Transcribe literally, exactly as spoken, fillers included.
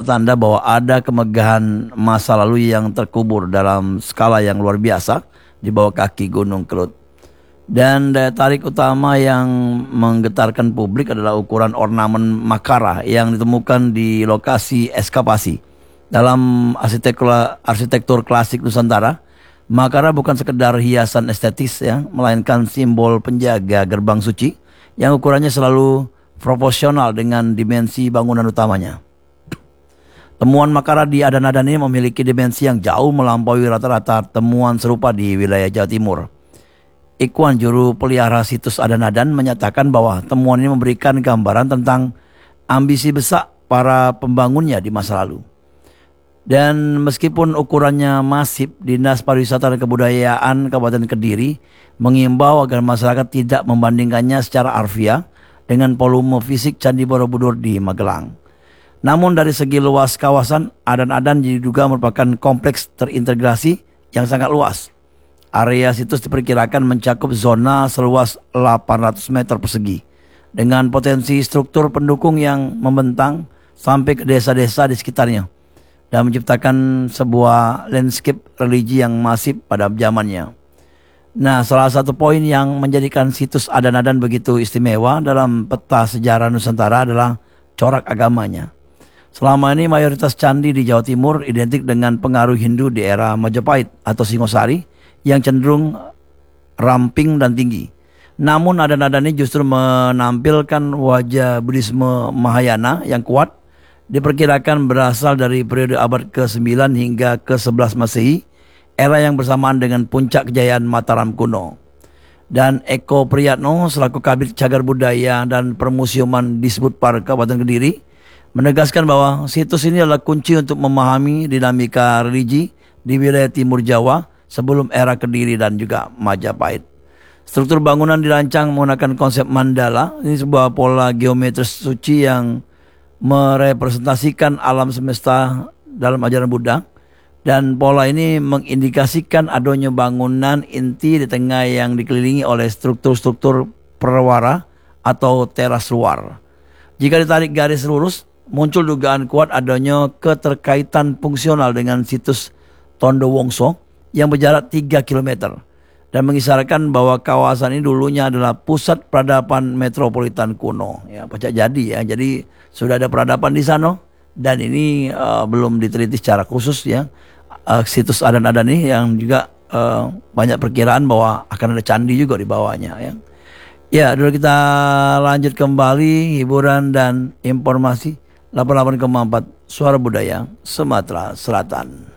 pertanda bahwa ada kemegahan masa lalu yang terkubur dalam skala yang luar biasa di bawah kaki Gunung Kelut. Dan daya tarik utama yang menggetarkan publik adalah ukuran ornamen Makara yang ditemukan di lokasi ekskavasi. Dalam arsitektur, arsitektur klasik Nusantara, Makara bukan sekedar hiasan estetis ya, melainkan simbol penjaga gerbang suci yang ukurannya selalu proporsional dengan dimensi bangunan utamanya. Temuan Makara di Adan-Adan ini memiliki dimensi yang jauh melampaui rata-rata temuan serupa di wilayah Jawa Timur. Ikhwan, juru pelihara situs Adan-Adan, menyatakan bahwa temuan ini memberikan gambaran tentang ambisi besar para pembangunnya di masa lalu. Dan meskipun ukurannya masif, Dinas Pariwisata dan Kebudayaan Kabupaten Kediri mengimbau agar masyarakat tidak membandingkannya secara harfiah dengan volume fisik Candi Borobudur di Magelang. Namun dari segi luas kawasan, Adan-Adan diduga merupakan kompleks terintegrasi yang sangat luas. Area situs diperkirakan mencakup zona seluas delapan ratus meter persegi dengan potensi struktur pendukung yang membentang sampai ke desa-desa di sekitarnya dan menciptakan sebuah landscape religi yang masif pada zamannya. Nah, salah satu poin yang menjadikan situs Adan-Adan begitu istimewa dalam peta sejarah Nusantara adalah corak agamanya. Selama ini mayoritas candi di Jawa Timur identik dengan pengaruh Hindu di era Majapahit atau Singosari yang cenderung ramping dan tinggi. Namun Adan-Adan ini justru menampilkan wajah Buddhisme Mahayana yang kuat. Diperkirakan berasal dari periode abad ke sembilan hingga ke sebelas Masehi, era yang bersamaan dengan puncak kejayaan Mataram kuno. Dan Eko Priyatno selaku Kabid Cagar Budaya dan Permusiuman Disbudpar Kabupaten Kediri menegaskan bahwa situs ini adalah kunci untuk memahami dinamika religi di wilayah timur Jawa sebelum era Kediri dan juga Majapahit. Struktur bangunan dirancang menggunakan konsep mandala. Ini sebuah pola geometris suci yang merepresentasikan alam semesta dalam ajaran Buddha. Dan pola ini mengindikasikan adanya bangunan inti di tengah yang dikelilingi oleh struktur-struktur perwara atau teras luar. Jika ditarik garis lurus, muncul dugaan kuat adanya keterkaitan fungsional dengan situs Tondo Wongso yang berjarak tiga kilometer dan mengisyaratkan bahwa kawasan ini dulunya adalah pusat peradaban metropolitan kuno. Ya, pacak jadi ya. Jadi sudah ada peradaban di sana dan ini uh, belum diteliti secara khusus ya. Uh, situs Adan-Adan ini yang juga uh, banyak perkiraan bahwa akan ada candi juga di bawahnya ya. Ya, dulu kita lanjut kembali hiburan dan informasi. delapan puluh delapan koma empat Suara Budaya Sumatera Selatan.